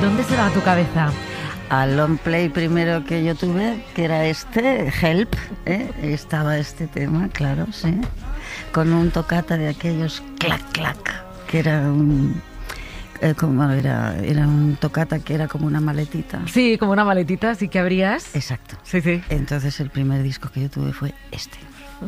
¿dónde se va tu cabeza? Al long play primero que yo tuve, que era Help, estaba este tema, claro, sí, con un toccata de aquellos clac, clac, que era un... era un toccata que era como una maletita. Sí, como una maletita, sí que abrías. Exacto. Sí, sí. Entonces el primer disco que yo tuve fue este.